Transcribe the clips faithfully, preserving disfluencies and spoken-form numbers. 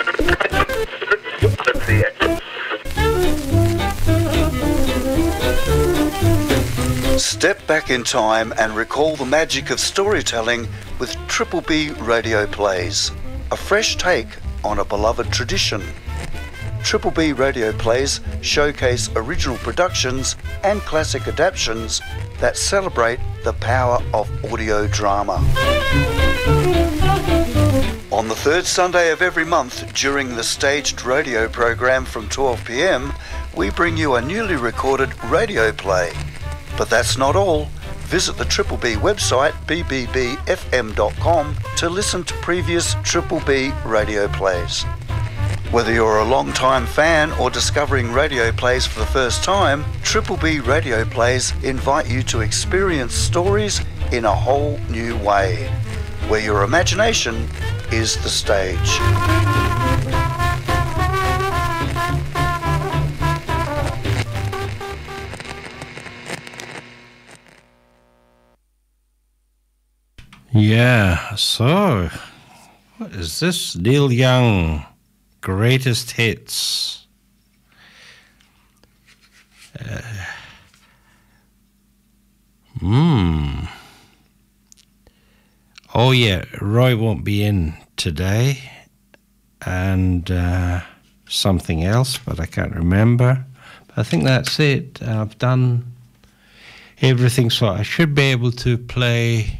Step back in time and recall the magic of storytelling with Triple B Radio Plays, a fresh take on a beloved tradition. Triple B Radio Plays showcase original productions and classic adaptations that celebrate the power of audio drama. On the third Sunday of every month during the staged radio program from twelve p m, we bring you a newly recorded radio play. But that's not all. Visit the Triple B website, b b b f m dot com, to listen to previous Triple B radio plays. Whether you're a long-time fan or discovering radio plays for the first time, Triple B Radio Plays invite you to experience stories in a whole new way, where your imagination is the stage. Yeah, so what is this? Neil Young, Greatest Hits. Uh, hmm. Oh yeah, Roy won't be in today, and uh, something else, but I can't remember. But I think that's it. I've done everything, so I should be able to play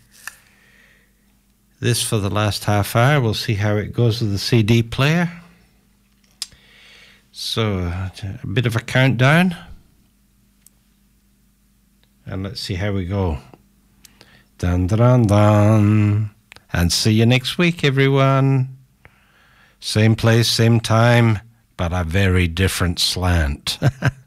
this for the last half hour. We'll see how it goes with the C D player. So, a bit of a countdown. And let's see how we go. Dun dun dun. And see you next week, everyone. Same place, same time, but a very different slant.